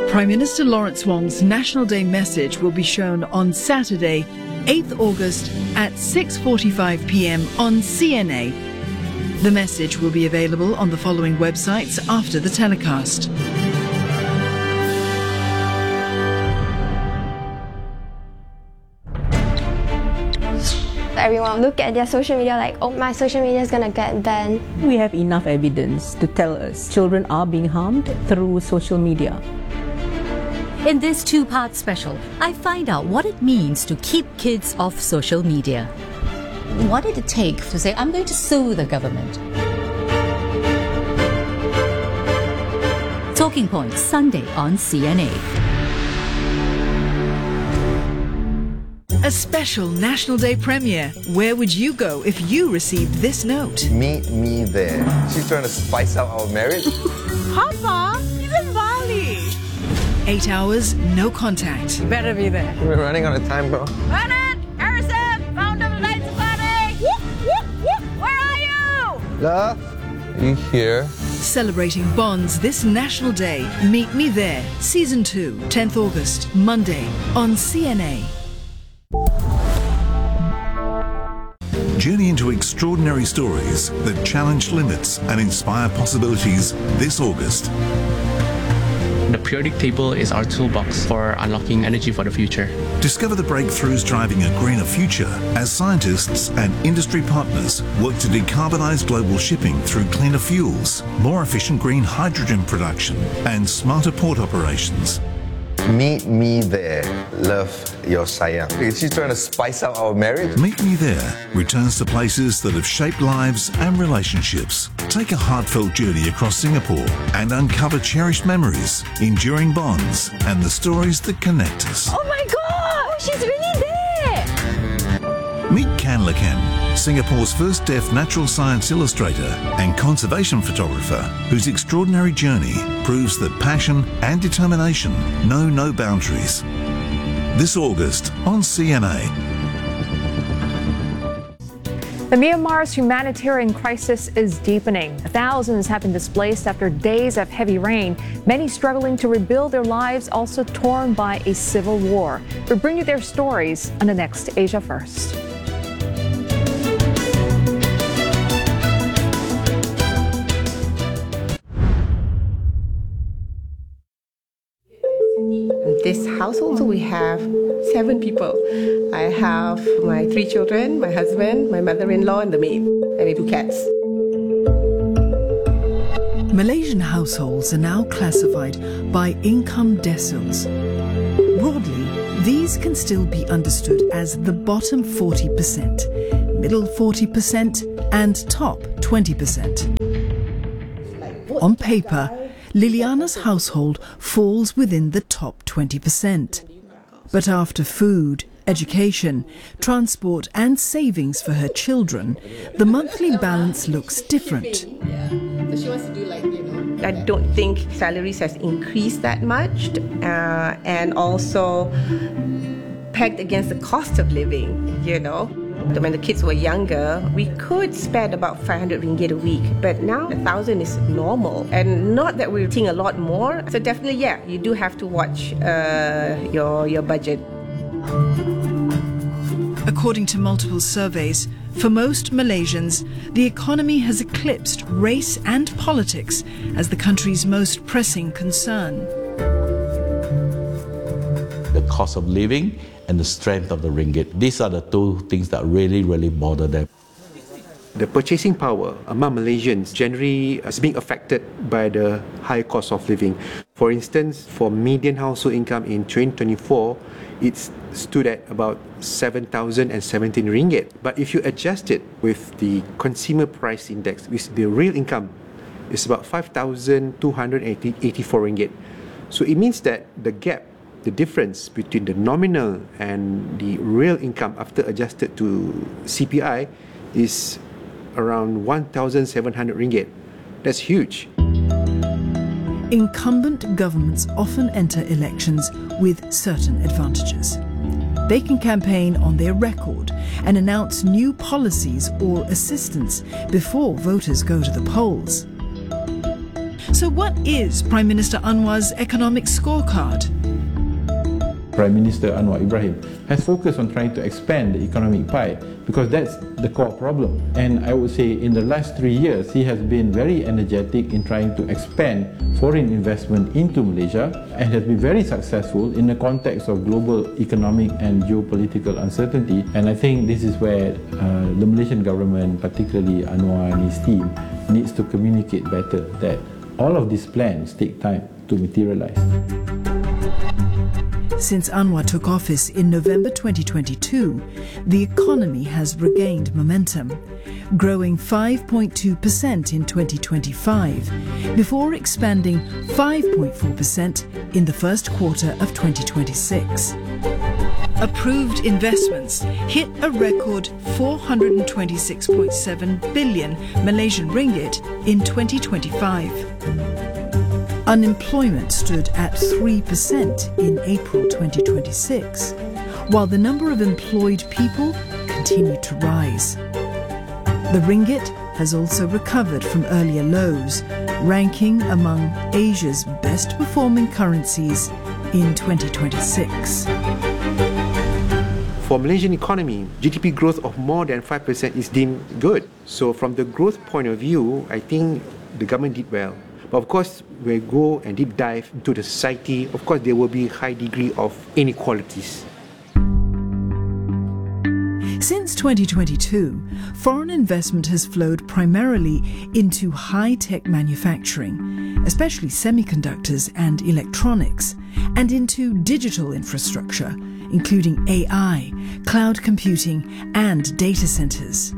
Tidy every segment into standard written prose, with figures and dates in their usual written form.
Prime Minister Lawrence Wong's National Day message will be shown on Saturday, 8th August at 6:45 p.m. on CNA. The message will be available on the following websites after the telecast. Everyone look at their social media like, oh, my social media is gonna get banned. We have enough evidence to tell us children are being harmed through social media. In this two-part special, I find out what it means to keep kids off social media. What did it take to say, I'm going to sue the government? Talking Points, Sunday on CNA. A special National Day premiere. Where would you go if you received this note? Meet me there. She's trying to spice up our marriage. Papa, he's in Bali. 8 hours, no contact. You better be there. We're running out of time, bro. Bernard! Harrison! Found the lights party! Whoop, whoop, whoop! Where are you? Love, are you here? Celebrating bonds this National Day. Meet Me There. Season 2, 10th August, Monday on CNA. Journey into extraordinary stories that challenge limits and inspire possibilities this August. The periodic table is our toolbox for unlocking energy for the future. Discover the breakthroughs driving a greener future as scientists and industry partners work to decarbonize global shipping through cleaner fuels, more efficient green hydrogen production, and smarter port operations. Meet me there. Love, your sayang. She's trying to spice up our marriage. Meet Me There returns to places that have shaped lives and relationships. Take a heartfelt journey across Singapore and uncover cherished memories, enduring bonds, and the stories that connect us. Oh my god! She's really there! Meet Kan Lakan, Singapore's first deaf natural science illustrator and conservation photographer, whose extraordinary journey proves that passion and determination know no boundaries. This August on CNA. The Myanmar's humanitarian crisis is deepening. Thousands have been displaced after days of heavy rain, many struggling to rebuild their lives, also torn by a civil war. We'll bring you their stories on the next Asia First. This household, we have 7 people. I have my 3 children, my husband, my mother-in-law, and the maid, and 2 cats. Malaysian households are now classified by income deciles. Broadly, these can still be understood as the bottom 40%, middle 40%, and top 20%. On paper, Liliana's household falls within the top 20%. But after food, education, transport and savings for her children, the monthly balance looks different. So she wants to do I don't think salaries has increased that much, and also pegged against the cost of living, When the kids were younger, we could spend about 500 ringgit a week, but now 1,000 is normal. And not that we're seeing a lot more. So definitely, you do have to watch your budget. According to multiple surveys, for most Malaysians, the economy has eclipsed race and politics as the country's most pressing concern. The cost of living and the strength of the ringgit. These are the 2 things that really bother them. The purchasing power among Malaysians generally is being affected by the high cost of living. For instance, for median household income in 2024, it stood at about 7,017 ringgit. But if you adjust it with the consumer price index, which the real income is about 5,284 ringgit. So it means that the gap, the difference between the nominal and the real income after adjusted to CPI is around 1,700 ringgit. That's huge. Incumbent governments often enter elections with certain advantages. They can campaign on their record and announce new policies or assistance before voters go to the polls. So what is Prime Minister Anwar's economic scorecard? Prime Minister Anwar Ibrahim has focused on trying to expand the economic pie because that's the core problem. And I would say in the last 3 years, he has been very energetic in trying to expand foreign investment into Malaysia and has been very successful in the context of global economic and geopolitical uncertainty. And I think this is where the Malaysian government, particularly Anwar and his team, needs to communicate better that all of these plans take time to materialize. Since Anwar took office in November 2022, the economy has regained momentum, growing 5.2% in 2025, before expanding 5.4% in the first quarter of 2026. Approved investments hit a record 426.7 billion Malaysian ringgit in 2025. Unemployment stood at 3% in April 2026, while the number of employed people continued to rise. The ringgit has also recovered from earlier lows, ranking among Asia's best performing currencies in 2026. For Malaysian economy, GDP growth of more than 5% is deemed good. So from the growth point of view, I think the government did well. But of course, when we go and deep dive into the society, of course there will be a high degree of inequalities. Since 2022, foreign investment has flowed primarily into high-tech manufacturing, especially semiconductors and electronics, and into digital infrastructure, including AI, cloud computing, and data centers.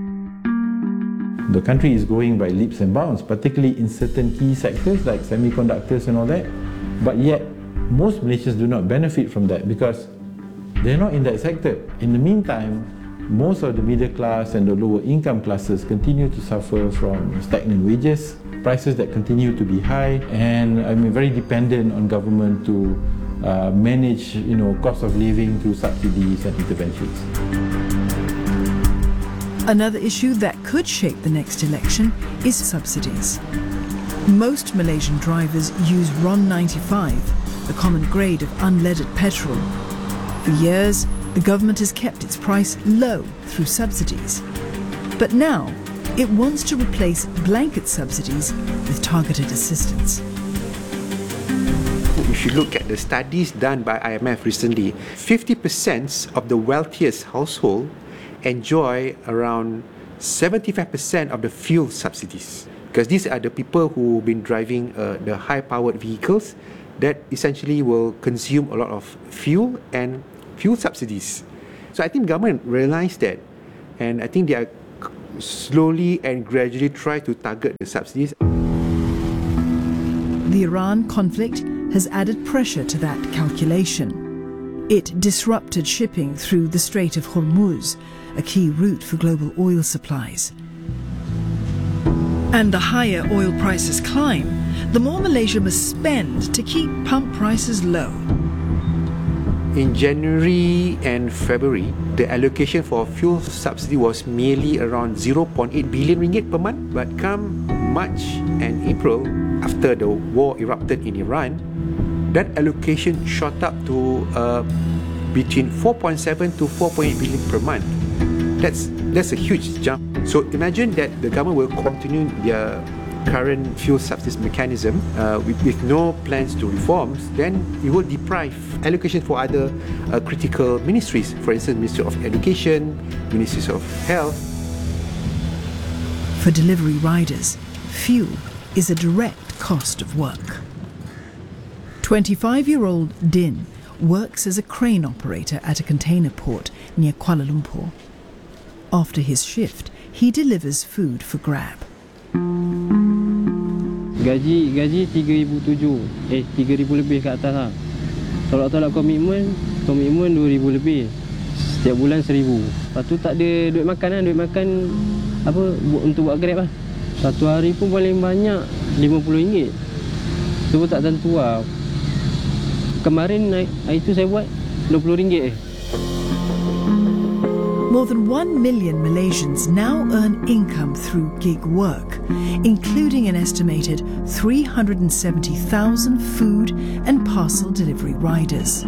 The country is growing by leaps and bounds, particularly in certain key sectors like semiconductors and all that. But yet, most Malaysians do not benefit from that because they're not in that sector. In the meantime, most of the middle class and the lower income classes continue to suffer from stagnant wages, prices that continue to be high, and very dependent on government to manage, cost of living through subsidies and interventions. Another issue that could shape the next election is subsidies. Most Malaysian drivers use RON 95, the common grade of unleaded petrol. For years, the government has kept its price low through subsidies. But now, it wants to replace blanket subsidies with targeted assistance. If you look at the studies done by IMF recently, 50% of the wealthiest household enjoy around 75% of the fuel subsidies, because these are the people who've been driving the high-powered vehicles that essentially will consume a lot of fuel and fuel subsidies. So I think government realised that, and I think they are slowly and gradually try to target the subsidies. The Iran conflict has added pressure to that calculation. It disrupted shipping through the Strait of Hormuz, a key route for global oil supplies. And the higher oil prices climb, the more Malaysia must spend to keep pump prices low. In January and February, the allocation for fuel subsidy was merely around 0.8 billion ringgit per month. But come March and April, after the war erupted in Iran, that allocation shot up to between 4.7 to 4.8 billion per month. That's a huge jump. So imagine that the government will continue their current fuel subsidies mechanism with no plans to reforms, then it will deprive allocation for other critical ministries, for instance, Ministry of Education, Ministries of Health. For delivery riders, fuel is a direct cost of work. 25-year-old Din works as a crane operator at a container port near Kuala Lumpur. After his shift, he delivers food for Grab. Gaji 3,700, 3,000 lebih ke atas lah. Tolak-tolak komitmen 2,000 lebih. Setiap bulan 1,000. Lepas tu tak ada duit makan lah, duit makan untuk buat Grab lah. Satu hari pun paling banyak RM50. Itu pun tak tentu lah. Kemarin hari tu saya buat RM20. More than 1 million Malaysians now earn income through gig work, including an estimated 370,000 food and parcel delivery riders.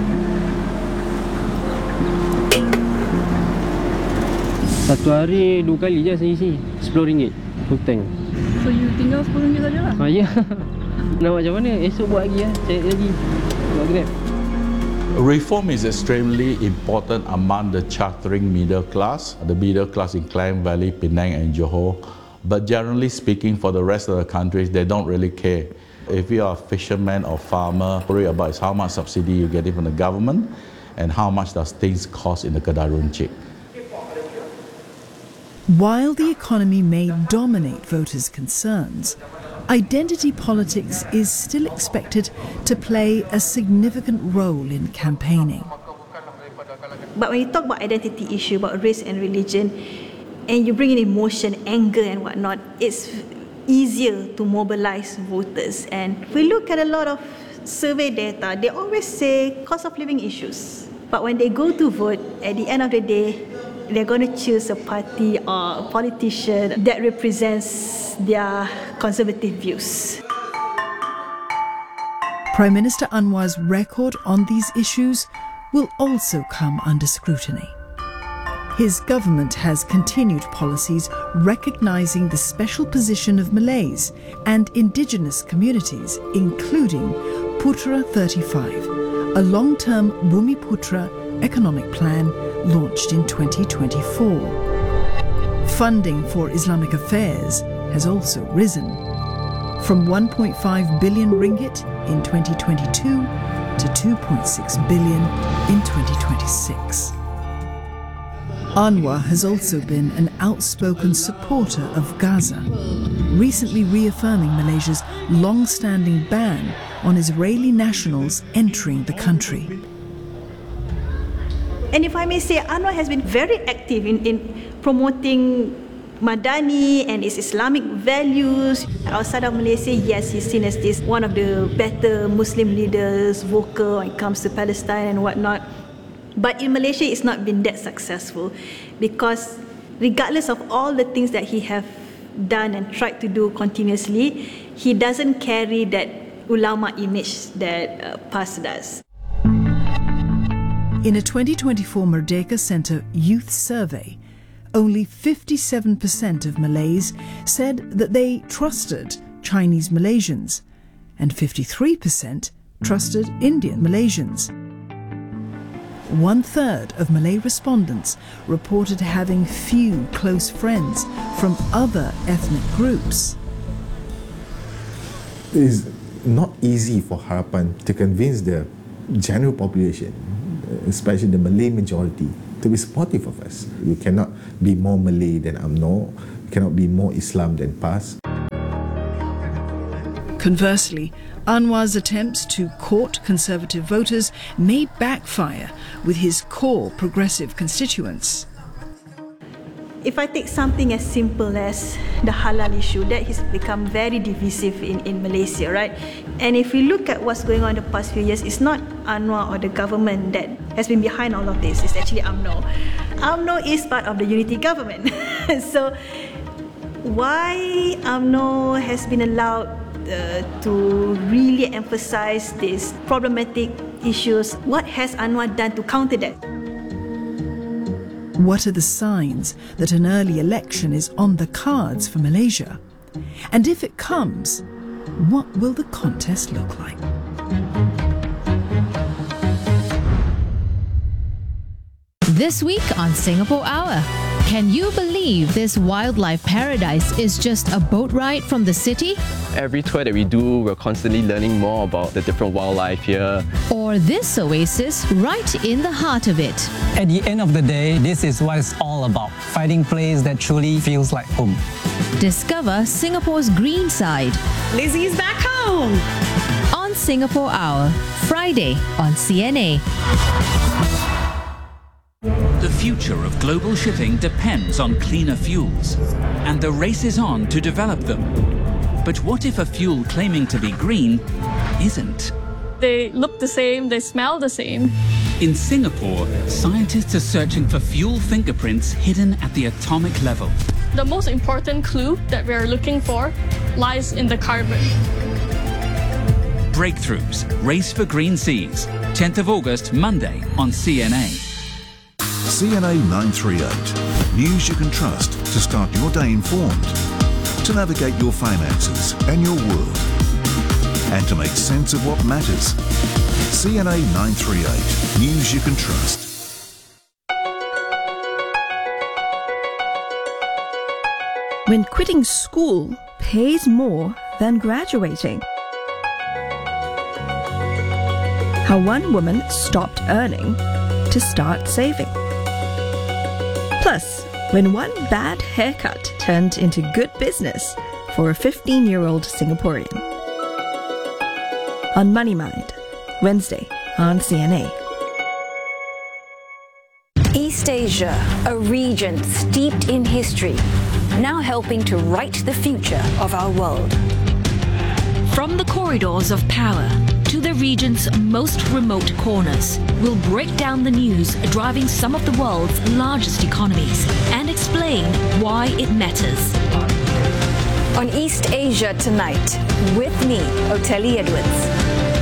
Satu hari 2 kali je saya isi RM10 full tank. So you tinggal RM10 saja lah? Ya. Nak macam mana? Esok buat lagi lah. Cari lagi. Buat Grab. Reform is extremely important among the chartering middle class, the middle class in Klang Valley, Penang and Johor. But generally speaking, for the rest of the countries, they don't really care. If you are a fisherman or farmer, worry about is how much subsidy you get from the government and how much does things cost in the Kedah Runcit. While the economy may dominate voters' concerns, identity politics is still expected to play a significant role in campaigning. But when you talk about identity issue, about race and religion, and you bring in emotion, anger and whatnot, it's easier to mobilize voters. And if we look at a lot of survey data, they always say cost of living issues. But when they go to vote, at the end of the day, they're going to choose a party or a politician that represents their conservative views. Prime Minister Anwar's record on these issues will also come under scrutiny. His government has continued policies recognising the special position of Malays and indigenous communities, including Putra 35, a long-term Bumiputra economic plan launched in 2024. Funding for Islamic affairs has also risen from 1.5 billion ringgit in 2022 to 2.6 billion in 2026. Anwar has also been an outspoken supporter of Gaza, recently reaffirming Malaysia's long-standing ban on Israeli nationals entering the country. And if I may say, Anwar has been very active in promoting Madani and its Islamic values. Outside of Malaysia, yes, he's seen as this one of the better Muslim leaders, vocal when it comes to Palestine and whatnot. But in Malaysia, it's not been that successful because regardless of all the things that he have done and tried to do continuously, he doesn't carry that ulama image that PAS does. In a 2024 Merdeka Centre youth survey, only 57% of Malays said that they trusted Chinese Malaysians, and 53% trusted Indian Malaysians. 1/3 of Malay respondents reported having few close friends from other ethnic groups. It is not easy for Harapan to convince the general population, especially the Malay majority, to be supportive of us. We cannot be more Malay than UMNO, we cannot be more Islam than PAS. Conversely, Anwar's attempts to court conservative voters may backfire with his core progressive constituents. If I take something as simple as the halal issue, that has become very divisive in Malaysia, right? And if we look at what's going on in the past few years, it's not Anwar or the government that has been behind all of this. It's actually UMNO. UMNO is part of the unity government. So why UMNO has been allowed to really emphasize these problematic issues? What has Anwar done to counter that? What are the signs that an early election is on the cards for Malaysia? And if it comes, what will the contest look like? This week on Singapore Hour, can you believe this wildlife paradise is just a boat ride from the city? Every tour that we do, we're constantly learning more about the different wildlife here. Or this oasis right in the heart of it? At the end of the day, this is what it's all about, finding a place that truly feels like home. Discover Singapore's green side. Lizzie's back home! On Singapore Hour, Friday on CNA. The future of global shipping depends on cleaner fuels, and the race is on to develop them. But what if a fuel claiming to be green isn't? They look the same, they smell the same, In Singapore, scientists are searching for fuel fingerprints hidden at the atomic level. The most important clue that we are looking for lies in the carbon. Breakthroughs, Race for Green Seas, 10th of August, Monday on CNA. CNA 938. News you can trust to start your day informed, to navigate your finances and your world, and to make sense of what matters. CNA 938. News you can trust. When quitting school pays more than graduating. How one woman stopped earning to start saving. Plus, when one bad haircut turned into good business for a 15-year-old Singaporean. On Money Mind, Wednesday on CNA. East Asia, a region steeped in history, now helping to write the future of our world. From the corridors of power to the region's most remote corners, we'll break down the news driving some of the world's largest economies and explain why it matters. On East Asia Tonight, with me, Oteli Edwards.